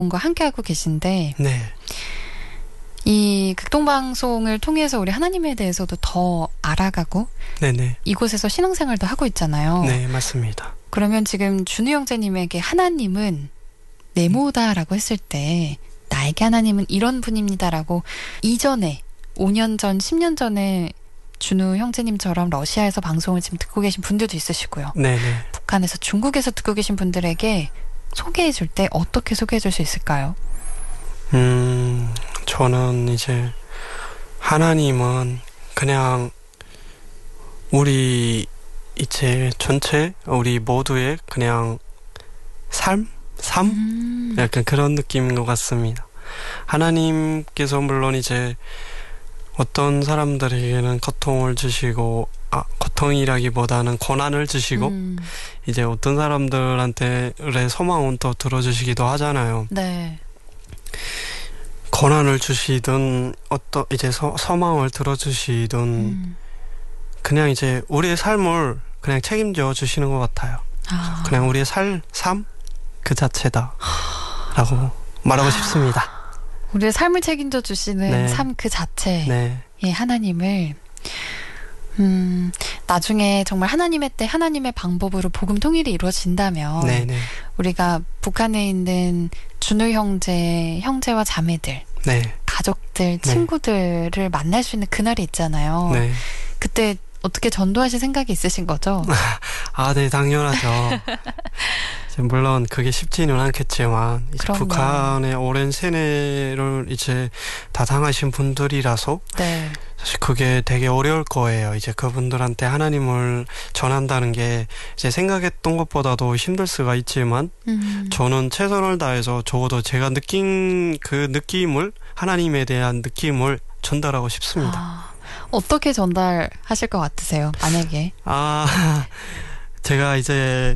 과 함께하고 계신데 네. 이 극동방송을 통해서 우리 하나님에 대해서도 더 알아가고 네네. 이곳에서 신앙생활도 하고 있잖아요. 네, 맞습니다. 그러면 지금 준우 형제님에게 하나님은 네모다라고 했을 때 나에게 하나님은 이런 분입니다라고 이전에 5년 전, 10년 전에 준우 형제님처럼 러시아에서 방송을 지금 듣고 계신 분들도 있으시고요. 네네. 북한에서, 중국에서 듣고 계신 분들에게 소개해 줄 때 어떻게 소개해 줄 수 있을까요? 저는 이제 하나님은 그냥 우리 이제 전체 우리 모두의 그냥 삶? 약간 그런 느낌인 것 같습니다. 하나님께서 물론 이제 어떤 사람들에게는 고통을 주시고 고통이라기보다는 고난을 주시고 이제 어떤 사람들한테의 소망은 또 들어주시기도 하잖아요. 네. 고난을 주시든 어떤 이제 소망을 들어주시든 그냥 이제 우리의 삶을 그냥 책임져 주시는 것 같아요. 그냥 우리의 삶 그 자체다 라고 말하고 싶습니다. 우리의 삶을 책임져 주시는 네. 삶 그 자체의 네. 하나님을 나중에 정말 하나님의 때 하나님의 방법으로 복음 통일이 이루어진다면 네네. 우리가 북한에 있는 준우 형제와 자매들, 네. 가족들, 친구들을 만날 수 있는 그날이 있잖아요. 네. 그때 어떻게 전도하실 생각이 있으신 거죠? 네, 당연하죠. 물론 그게 쉽지는 않겠지만 이제 북한의 오랜 세뇌를 이제 다 당하신 분들이라서 네. 사실 그게 되게 어려울 거예요. 이제 그분들한테 하나님을 전한다는 게 이제 생각했던 것보다도 힘들 수가 있지만 저는 최선을 다해서 적어도 제가 느낀 그 느낌을, 하나님에 대한 느낌을 전달하고 싶습니다. 어떻게 전달하실 것 같으세요? 만약에. 제가 이제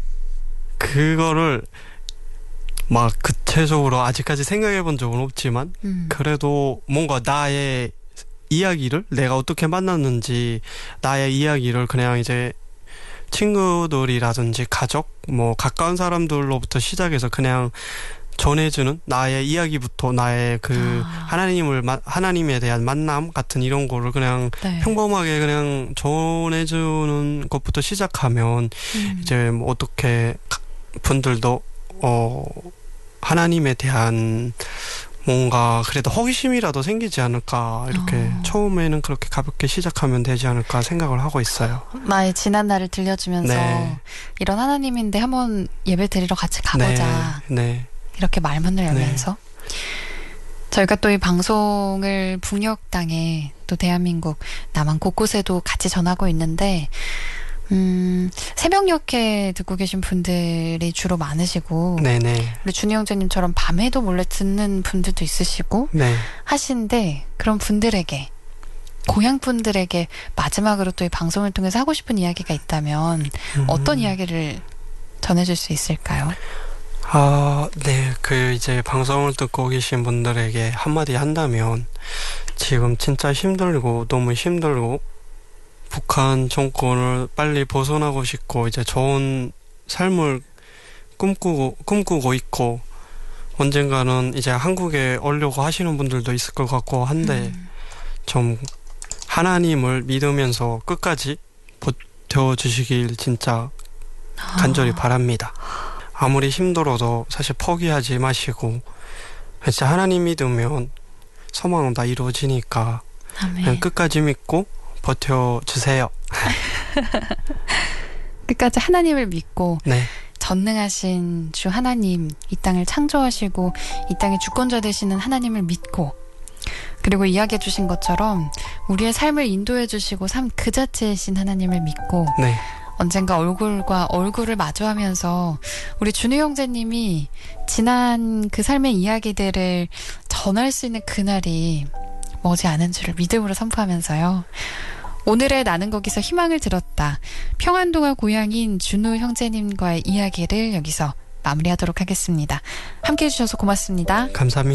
그거를 막 구체적으로 아직까지 생각해 본 적은 없지만 그래도 뭔가 나의 이야기를, 내가 어떻게 만났는지 나의 이야기를 그냥 이제 친구들이라든지 가족, 뭐 가까운 사람들로부터 시작해서 그냥 전해주는 나의 이야기부터 나의 그 하나님에 대한 만남 같은 이런 거를 그냥 평범하게 그냥 전해주는 것부터 시작하면 이제 뭐 어떻게 분들도 하나님에 대한 뭔가 그래도 호기심이라도 생기지 않을까, 이렇게 처음에는 그렇게 가볍게 시작하면 되지 않을까 생각을 하고 있어요. 나의 지난 날을 들려주면서 이런 하나님인데 한번 예배 드리러 같이 가보자. 네. 이렇게 말문을 열면서 저희가 또 이 방송을 북녘 땅에 또 대한민국 남한 곳곳에도 같이 전하고 있는데 새벽녘에 듣고 계신 분들이 주로 많으시고 우리 준우 형제님처럼 밤에도 몰래 듣는 분들도 있으시고 하신데, 그런 분들에게, 고향 분들에게 마지막으로 또 이 방송을 통해서 하고 싶은 이야기가 있다면 어떤 이야기를 전해줄 수 있을까요? 네. 그 이제 방송을 듣고 계신 분들에게 한마디 한다면, 지금 진짜 힘들고 너무 힘들고 북한 정권을 빨리 벗어나고 싶고 이제 좋은 삶을 꿈꾸고 있고 언젠가는 이제 한국에 오려고 하시는 분들도 있을 것 같고 한데 좀 하나님을 믿으면서 끝까지 버텨주시길 진짜 간절히 바랍니다. 아무리 힘들어도 사실 포기하지 마시고 진짜 하나님 믿으면 소망은 다 이루어지니까 그냥 끝까지 믿고 버텨주세요. 끝까지 하나님을 믿고 전능하신 주 하나님, 이 땅을 창조하시고 이 땅의 주권자 되시는 하나님을 믿고, 그리고 이야기해 주신 것처럼 우리의 삶을 인도해 주시고 삶 그 자체이신 하나님을 믿고 언젠가 얼굴과 얼굴을 마주하면서 우리 준우 형제님이 지난 그 삶의 이야기들을 전할 수 있는 그날이 머지 않은 줄을 믿음으로 선포하면서요. 오늘의 나는 거기서 희망을 들었다. 평안동화 고향인 준우 형제님과의 이야기를 여기서 마무리하도록 하겠습니다. 함께해 주셔서 고맙습니다. 감사합니다.